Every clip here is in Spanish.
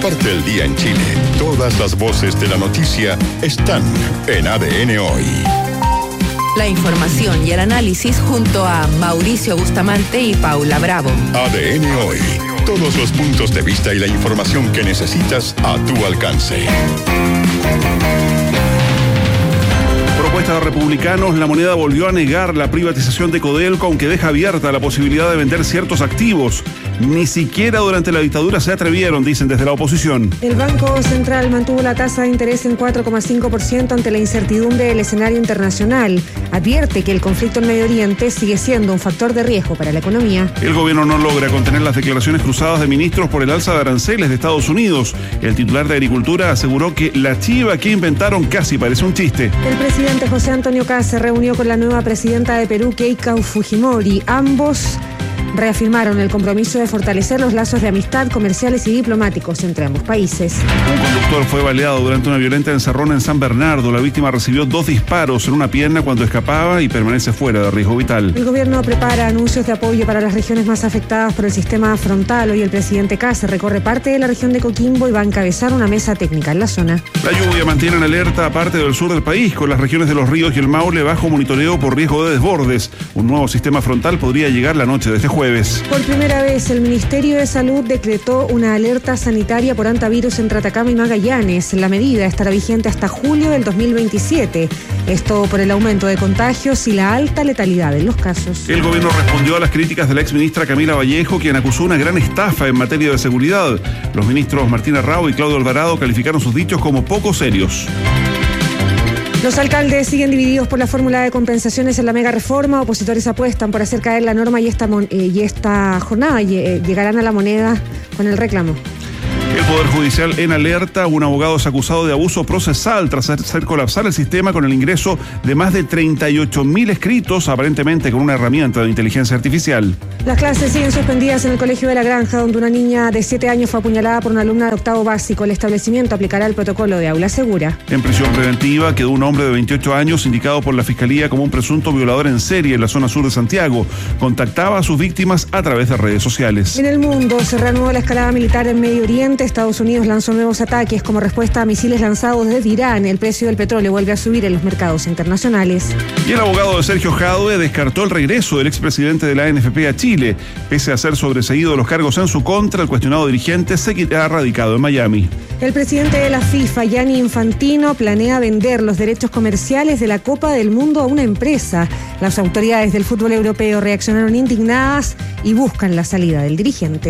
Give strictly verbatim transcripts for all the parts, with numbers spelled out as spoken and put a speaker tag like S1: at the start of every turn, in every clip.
S1: Parte el día en Chile. Todas las voces de la noticia están en A D N Hoy.
S2: La información y el análisis junto a Mauricio Bustamante y Paula Bravo.
S1: A D N Hoy. Todos los puntos de vista y la información que necesitas a tu alcance.
S3: Propuesta de republicanos, La Moneda volvió a negar la privatización de Codelco, aunque deja abierta la posibilidad de vender ciertos activos. Ni siquiera durante la dictadura se atrevieron, dicen desde la oposición.
S4: El Banco Central mantuvo la tasa de interés en cuatro coma cinco por ciento ante la incertidumbre del escenario internacional. Advierte que el conflicto en Medio Oriente sigue siendo un factor de riesgo para la economía.
S3: El gobierno no logra contener las declaraciones cruzadas de ministros por el alza de aranceles de Estados Unidos. El titular de Agricultura aseguró que la chiva que inventaron casi parece un chiste.
S4: El presidente José Antonio Kast se reunió con la nueva presidenta de Perú, Keiko Fujimori. Ambos reafirmaron el compromiso de fortalecer los lazos de amistad comerciales y diplomáticos entre ambos países.
S3: Un conductor fue baleado durante una violenta encerrona en San Bernardo. La víctima recibió dos disparos en una pierna cuando escapaba y permanece fuera de riesgo vital.
S4: El gobierno prepara anuncios de apoyo para las regiones más afectadas por el sistema frontal. Hoy el presidente Kast recorre parte de la región de Coquimbo y va a encabezar una mesa técnica en la zona.
S3: La lluvia mantiene en alerta a parte del sur del país, con las regiones de Los Ríos y el Maule bajo monitoreo por riesgo de desbordes. Un nuevo sistema frontal podría llegar la noche de este jueves.
S4: Por primera vez, el Ministerio de Salud decretó una alerta sanitaria por hantavirus entre Atacama y Magallanes. La medida estará vigente hasta julio del dos mil veintisiete. Esto por el aumento de contagios y la alta letalidad en los casos.
S3: El gobierno respondió a las críticas de la exministra Camila Vallejo, quien acusó una gran estafa en materia de seguridad. Los ministros Martín Arrau y Claudio Alvarado calificaron sus dichos como poco serios.
S4: Los alcaldes siguen divididos por la fórmula de compensaciones en la mega reforma. Opositores apuestan por hacer caer la norma y esta, mon- eh, y esta jornada y, eh, llegarán a la moneda con el reclamo.
S3: El Poder Judicial en alerta. Un abogado es acusado de abuso procesal tras hacer colapsar el sistema con el ingreso de más de treinta y ocho mil escritos, aparentemente con una herramienta de inteligencia artificial.
S4: Las clases siguen suspendidas en el Colegio de la Granja, donde una niña de siete años fue apuñalada por una alumna de octavo básico. El establecimiento aplicará el protocolo de aula segura.
S3: En prisión preventiva quedó un hombre de veintiocho años indicado por la Fiscalía como un presunto violador en serie en la zona sur de Santiago. Contactaba a sus víctimas a través de redes sociales.
S4: En el mundo se reanudó la escalada militar en Medio Oriente. Estados Unidos lanzó nuevos ataques como respuesta a misiles lanzados desde Irán. El precio del petróleo vuelve a subir en los mercados internacionales.
S3: Y el abogado de Sergio Jadue descartó el regreso del expresidente de la A N F P a Chile. Pese a ser sobreseído de los cargos en su contra, el cuestionado dirigente seguirá radicado en Miami.
S4: El presidente de la FIFA, Gianni Infantino, planea vender los derechos comerciales de la Copa del Mundo a una empresa. Las autoridades del fútbol europeo reaccionaron indignadas y buscan la salida del dirigente.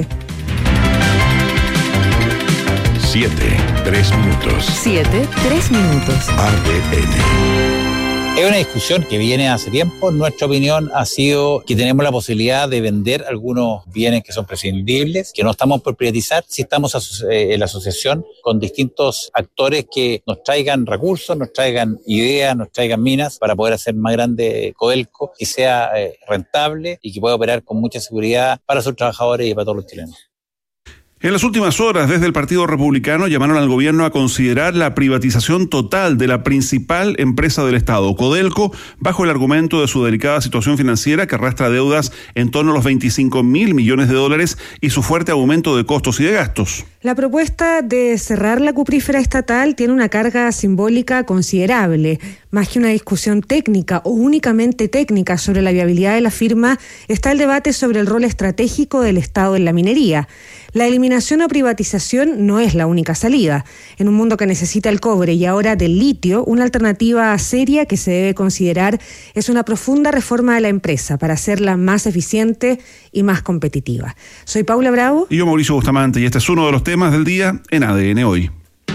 S1: Siete, tres minutos.
S2: Siete, tres minutos.
S1: A D N.
S5: Es una discusión que viene hace tiempo. Nuestra opinión ha sido que tenemos la posibilidad de vender algunos bienes que son prescindibles, que no estamos por privatizar, si estamos aso- eh, en la asociación con distintos actores que nos traigan recursos, nos traigan ideas, nos traigan minas para poder hacer más grande Codelco, que sea eh, rentable y que pueda operar con mucha seguridad para sus trabajadores y para todos los chilenos.
S3: En las últimas horas, desde el Partido Republicano llamaron al gobierno a considerar la privatización total de la principal empresa del Estado, Codelco, bajo el argumento de su delicada situación financiera que arrastra deudas en torno a los veinticinco mil millones de dólares y su fuerte aumento de costos y de gastos.
S4: La propuesta de cerrar la cuprífera estatal tiene una carga simbólica considerable. Más que una discusión técnica o únicamente técnica sobre la viabilidad de la firma, está el debate sobre el rol estratégico del Estado en la minería. La eliminación o privatización no es la única salida. En un mundo que necesita el cobre y ahora del litio, una alternativa seria que se debe considerar es una profunda reforma de la empresa para hacerla más eficiente y más competitiva. Soy Paula Bravo.
S3: Y yo, Mauricio Bustamante, y este es uno de los temas del día en A D N Hoy.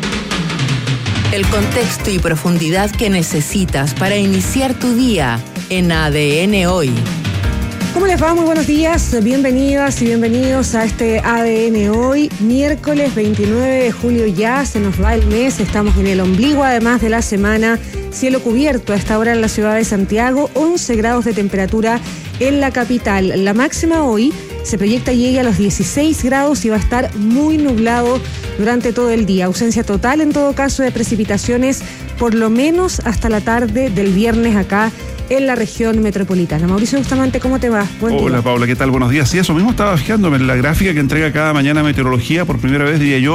S2: El contexto y profundidad que necesitas para iniciar tu día en A D N Hoy.
S4: ¿Cómo les va? Muy buenos días, bienvenidas y bienvenidos a este A D N Hoy, miércoles veintinueve de julio ya, se nos va el mes, estamos en el ombligo además de la semana, cielo cubierto a esta hora en la ciudad de Santiago, once grados de temperatura en la capital. La máxima hoy se proyecta llegue a los dieciséis grados y va a estar muy nublado durante todo el día. Ausencia total en todo caso de precipitaciones, por lo menos hasta la tarde del viernes acá en la región metropolitana. Mauricio Bustamante, ¿cómo te va? Buen
S3: Hola,
S4: día.
S3: Paula, ¿qué tal? Buenos días. Sí, eso mismo estaba fijándome en la gráfica que entrega cada mañana Meteorología. Por primera vez, diría yo,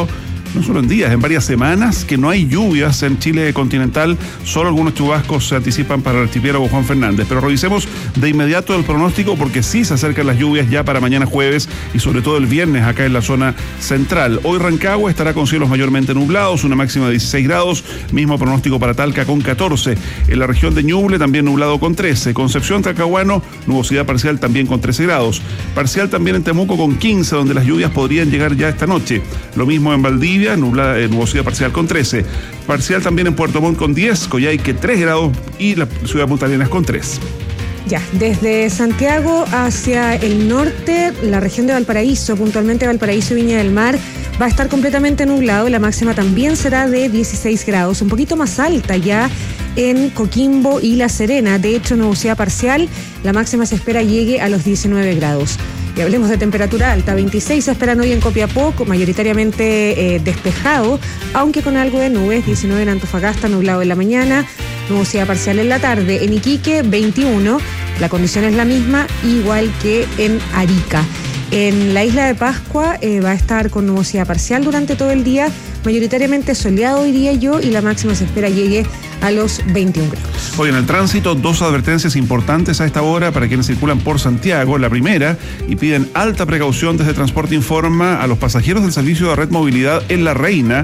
S3: no solo en días, en varias semanas, que no hay lluvias en Chile continental, solo algunos chubascos se anticipan para el archipiélago Juan Fernández. Pero revisemos de inmediato el pronóstico, porque sí se acercan las lluvias ya para mañana jueves y sobre todo el viernes acá en la zona central. Hoy Rancagua estará con cielos mayormente nublados, una máxima de dieciséis grados, mismo pronóstico para Talca con catorce. En la región de Ñuble también nublado con trece. Concepción, Talcahuano, nubosidad parcial también con trece grados. Parcial también en Temuco con quince, donde las lluvias podrían llegar ya esta noche. Lo mismo en Valdivia, nubla, eh, nubosidad parcial con trece. Parcial también en Puerto Montt con diez, Coyhaique tres grados y la ciudad de Punta Arenas con tres.
S4: Ya, desde Santiago hacia el norte, la región de Valparaíso, puntualmente Valparaíso y Viña del Mar, va a estar completamente nublado. La máxima también será de dieciséis grados, un poquito más alta ya en Coquimbo y La Serena. De hecho, nubosidad parcial, la máxima se espera llegue a los diecinueve grados. Y hablemos de temperatura alta, veintiséis se esperan hoy en Copiapó, mayoritariamente eh, despejado, aunque con algo de nubes, diecinueve en Antofagasta, nublado en la mañana, nubosidad parcial en la tarde. En Iquique, veintiuno, la condición es la misma, igual que en Arica. En la isla de Pascua eh, va a estar con nubosidad parcial durante todo el día, mayoritariamente soleado diría yo, y la máxima se espera llegue a los veintiún grados.
S3: Hoy en el tránsito, dos advertencias importantes a esta hora para quienes circulan por Santiago. La primera, y piden alta precaución desde Transporte Informa a los pasajeros del servicio de Red Movilidad en La Reina.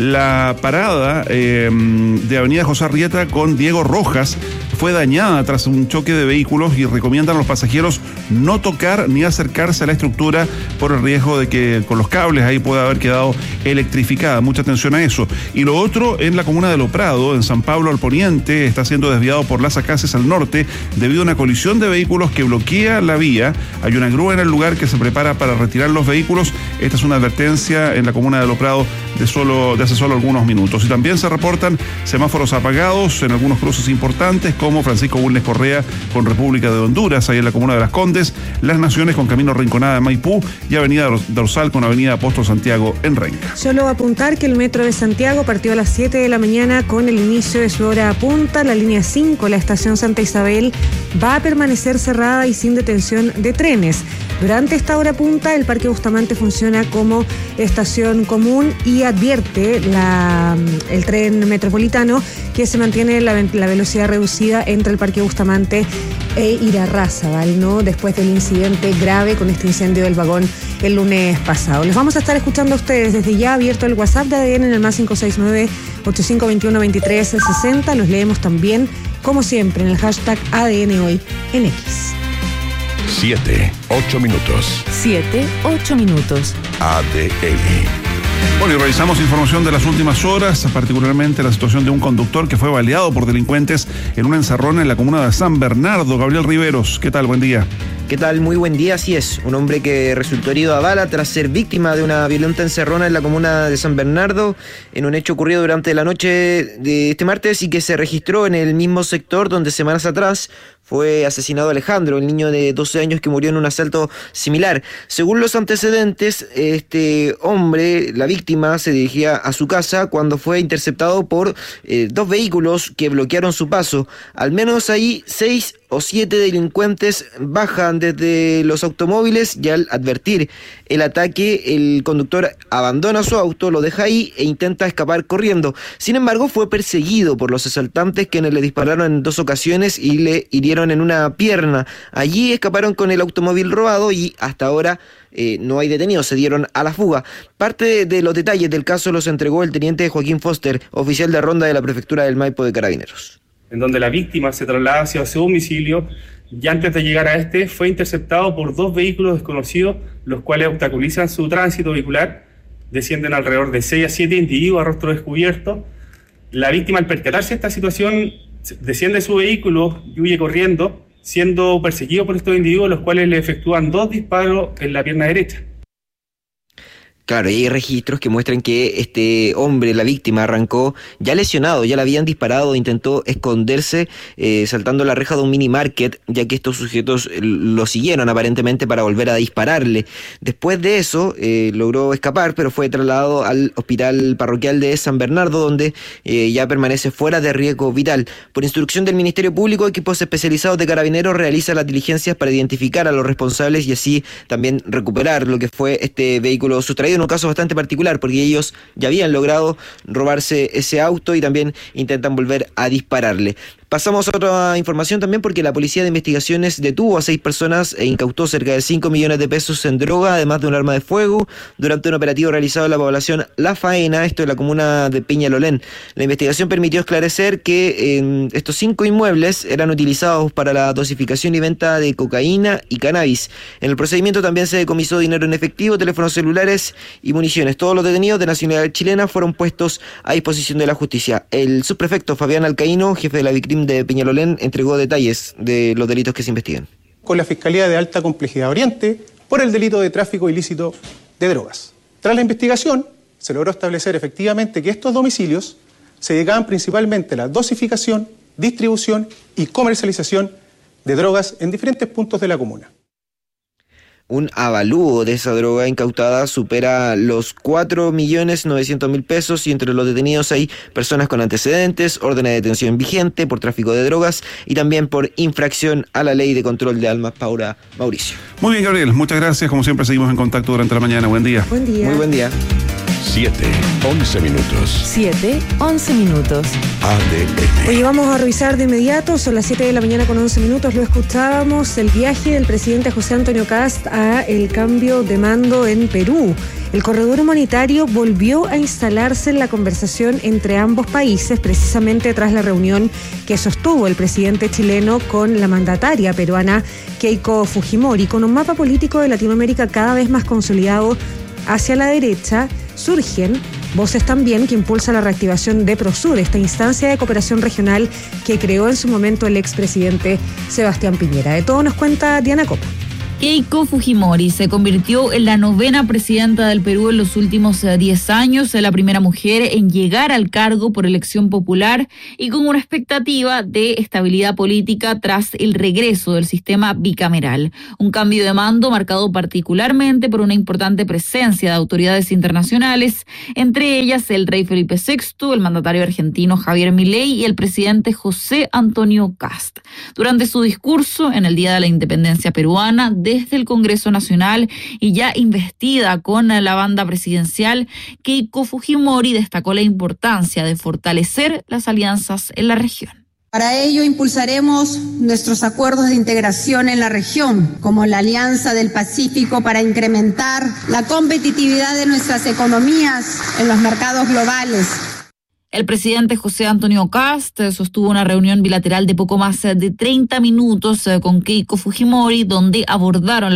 S3: La parada eh, de Avenida José Arrieta con Diego Rojas fue dañada tras un choque de vehículos y recomiendan a los pasajeros no tocar ni acercarse a la estructura por el riesgo de que con los cables ahí pueda haber quedado electrificada. Mucha atención a eso. Y lo otro, en la comuna de Lo Prado, en San Pablo al poniente, está siendo desviado por Las Acacias al norte debido a una colisión de vehículos que bloquea la vía. Hay una grúa en el lugar que se prepara para retirar los vehículos. Esta es una advertencia en la comuna de Lo Prado de, solo, de hace solo algunos minutos. Y también se reportan semáforos apagados en algunos cruces importantes como Francisco Bulnes Correa con República de Honduras, ahí en la comuna de Las Condes, Las Naciones con Camino Rinconada de Maipú y Avenida Dorsal con Avenida Apóstol Santiago en Renca.
S4: Solo apuntar que el metro de Santiago partió a las siete de la mañana con el inicio de su hora punta. La línea cinco, la estación Santa Isabel, va a permanecer cerrada y sin detención de trenes. Durante esta hora punta, el Parque Bustamante funciona como estación común y advierte la, el tren metropolitano que se mantiene la, la velocidad reducida entre el Parque Bustamante e Irarrázaval, ¿no? Después del incidente grave con este incendio del vagón el lunes pasado. Les vamos a estar escuchando a ustedes desde ya, abierto el WhatsApp de A D N en el más cinco seis nueve, ocho cinco dos uno, dos tres seis cero. Los leemos también, como siempre, en el hashtag A D N Hoy en X.
S1: Siete, ocho minutos.
S2: Siete, ocho minutos.
S1: A D N.
S3: Bueno, y revisamos información de las últimas horas, particularmente la situación de un conductor que fue baleado por delincuentes en una encerrona en la comuna de San Bernardo. Gabriel Riveros, ¿qué tal? Buen día.
S6: ¿Qué tal? Muy buen día, así es. Un hombre que resultó herido a bala tras ser víctima de una violenta encerrona en la comuna de San Bernardo, en un hecho ocurrido durante la noche de este martes y que se registró en el mismo sector donde semanas atrás fue asesinado Alejandro, el niño de doce años que murió en un asalto similar. Según los antecedentes, este hombre, la víctima, se dirigía a su casa cuando fue interceptado por eh, dos vehículos que bloquearon su paso. Al menos ahí seis o siete delincuentes bajan desde los automóviles y al advertir el ataque, el conductor abandona su auto, lo deja ahí e intenta escapar corriendo. Sin embargo, fue perseguido por los asaltantes, quienes le dispararon en dos ocasiones y le hirieron en una pierna. Allí escaparon con el automóvil robado y hasta ahora eh, no hay detenidos, se dieron a la fuga. Parte de, de los detalles del caso los entregó el teniente Joaquín Foster, oficial de ronda de la Prefectura del Maipo de Carabineros.
S7: En donde la víctima se traslada hacia su domicilio y antes de llegar a este fue interceptado por dos vehículos desconocidos, los cuales obstaculizan su tránsito vehicular. Descienden alrededor de seis a siete individuos a rostro descubierto. La víctima, al percatarse de esta situación, desciende de su vehículo y huye corriendo, siendo perseguido por estos individuos, los cuales le efectúan dos disparos en la pierna derecha.
S6: Claro, y hay registros que muestran que este hombre, la víctima, arrancó ya lesionado, ya le habían disparado, intentó esconderse eh, saltando la reja de un mini market, ya que estos sujetos lo siguieron aparentemente para volver a dispararle. Después de eso eh, logró escapar, pero fue trasladado al hospital parroquial de San Bernardo, donde eh, ya permanece fuera de riesgo vital. Por instrucción del Ministerio Público, equipos especializados de Carabineros realizan las diligencias para identificar a los responsables y así también recuperar lo que fue este vehículo sustraído. en un caso bastante particular, porque ellos ya habían logrado robarse ese auto y también intentan volver a dispararle. Pasamos a otra información también, porque la Policía de Investigaciones detuvo a seis personas e incautó cerca de cinco millones de pesos en droga, además de un arma de fuego, durante un operativo realizado en la población La Faena, esto en la comuna de Peñalolén. La investigación permitió esclarecer que eh, estos cinco inmuebles eran utilizados para la dosificación y venta de cocaína y cannabis. En el procedimiento también se decomisó dinero en efectivo, teléfonos celulares y municiones. Todos los detenidos de nacionalidad chilena fueron puestos a disposición de la justicia. El subprefecto Fabián Alcaíno, jefe de la Vicrim de Peñalolén, entregó detalles de los delitos que se investigan.
S8: Con la Fiscalía de Alta Complejidad Oriente por el delito de tráfico ilícito de drogas. Tras la investigación, se logró establecer efectivamente que estos domicilios se dedicaban principalmente a la dosificación, distribución y comercialización de drogas en diferentes puntos de la comuna.
S6: Un avalúo de esa droga incautada supera los cuatro millones novecientos mil pesos y entre los detenidos hay personas con antecedentes, órdenes de detención vigente por tráfico de drogas y también por infracción a la ley de control de armas. Paula Mauricio.
S3: Muy bien, Gabriel, muchas gracias. Como siempre, seguimos en contacto durante la mañana. Buen día.
S4: Buen día.
S6: Muy buen día.
S1: siete, once minutos.
S2: siete, once minutos.
S1: A D N.
S4: Hoy vamos a revisar de inmediato, son las siete de la mañana con once minutos, lo escuchábamos, el viaje del presidente José Antonio Kast a el cambio de mando en Perú. El corredor humanitario volvió a instalarse en la conversación entre ambos países, precisamente tras la reunión que sostuvo el presidente chileno con la mandataria peruana Keiko Fujimori. Con un mapa político de Latinoamérica cada vez más consolidado hacia la derecha, surgen voces también que impulsan la reactivación de Prosur, esta instancia de cooperación regional que creó en su momento el expresidente Sebastián Piñera. De todo nos cuenta Diana Copa.
S9: Keiko Fujimori se convirtió en la novena presidenta del Perú en los últimos diez años, la primera mujer en llegar al cargo por elección popular y con una expectativa de estabilidad política tras el regreso del sistema bicameral. Un cambio de mando marcado particularmente por una importante presencia de autoridades internacionales, entre ellas el rey Felipe sexto, el mandatario argentino Javier Milei y el presidente José Antonio Kast. Durante su discurso en el Día de la Independencia peruana, desde el Congreso Nacional y ya investida con la banda presidencial, Keiko Fujimori destacó la importancia de fortalecer las alianzas en la región.
S10: Para ello impulsaremos nuestros acuerdos de integración en la región, como la Alianza del Pacífico para incrementar la competitividad de nuestras economías en los mercados globales.
S9: El presidente José Antonio Kast sostuvo una reunión bilateral de poco más de treinta minutos con Keiko Fujimori, donde abordaron la